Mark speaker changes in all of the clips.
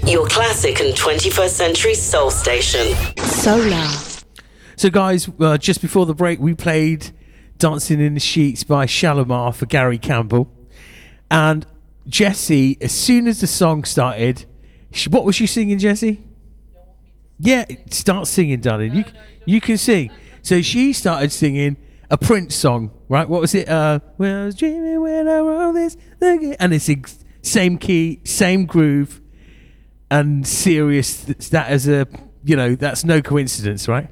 Speaker 1: Your classic and 21st century soul station.
Speaker 2: Solar.
Speaker 3: So, guys, just before the break, we played Dancing in the Sheets by Shalimar for Gary Campbell. And Jessie, as soon as the song started, what was she singing, Jessie? Yeah, start singing, darling. You can sing. So she started singing a Prince song, right? What was it? Well, I was dreaming when I wrote this. And it's same key, same groove, and serious. That is that's no coincidence, right?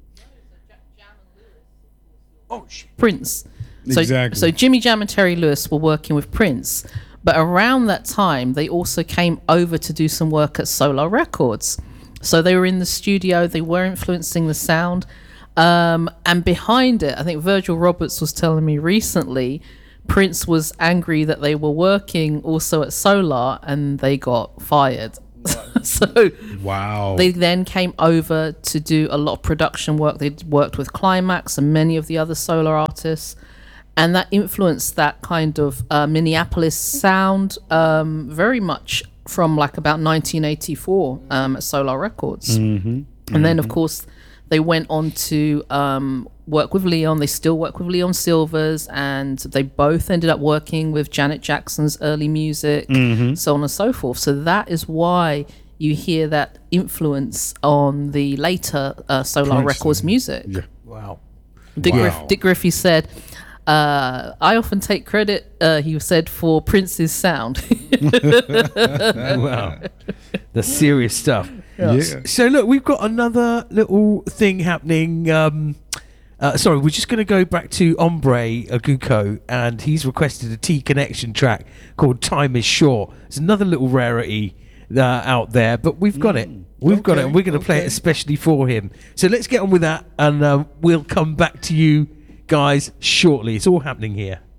Speaker 4: Oh, Prince. Exactly. So Jimmy Jam and Terry Lewis were working with Prince, but around that time they also came over to do some work at Solar Records. So they were in the studio, they were influencing the sound, and behind it, I think Virgil Roberts was telling me recently, Prince was angry that they were working also at Solar and they got fired. So
Speaker 5: wow.
Speaker 4: They then came over to do a lot of production work. They worked with Climax and many of the other Solar artists, and that influenced that kind of Minneapolis sound very much from like about 1984 at Solar Records. And then of course they went on to work with Leon. They still work with Leon Silvers, and they both ended up working with Janet Jackson's early music, so on and so forth. So that is why you hear that influence on the later Solar Records music.
Speaker 5: Yeah.
Speaker 3: Wow.
Speaker 4: Dick Griffey said, I often take credit, he said, for Prince's sound.
Speaker 3: Wow. The serious stuff.
Speaker 5: Yeah.
Speaker 3: So look, we've got another little thing happening. Sorry, we're just going to go back to Ombre Aguko, and he's requested a T-Connection track called Time Is Short. It's another little rarity out there, but we've got it. We've got it, and we're going to play it especially for him. So let's get on with that, and we'll come back to you guys shortly. It's all happening here.